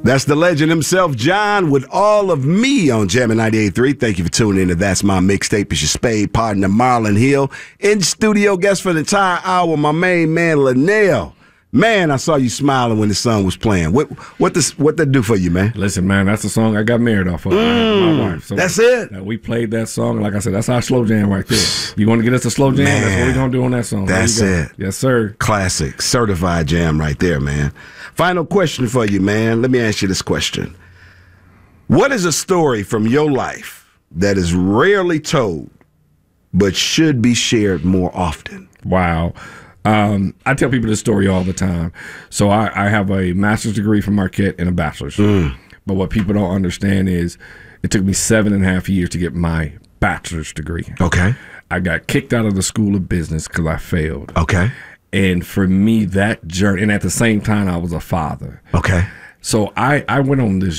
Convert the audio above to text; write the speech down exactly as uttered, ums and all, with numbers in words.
That's the legend himself, John, with All of Me on Jammin' ninety-eight point three. Thank you for tuning in to That's My Mixtape. It's your spade partner, Marlon Hill. In studio guest for the entire hour, my main man, Linnell. Man, I saw you smiling when the song was playing. What what this what that do for you, man? Listen, man, that's the song I got married off of. Mm, my wife. So that's it. Uh, we played that song. Like I said, that's our slow jam right there. You want to get us a slow jam? Man, that's what we're going to do on that song. That's it. Yes, sir. Classic. Certified jam right there, man. Final question for you, man. Let me ask you this question. What is a story from your life that is rarely told but should be shared more often? Wow. Um, I tell people this story all the time. So I, I have a master's degree from Marquette and a bachelor's. Mm. But what people don't understand is it took me seven and a half years to get my bachelor's degree. Okay. I got kicked out of the School of Business because I failed. Okay. And for me, that journey, and at the same time, I was a father. Okay. So I, I went on this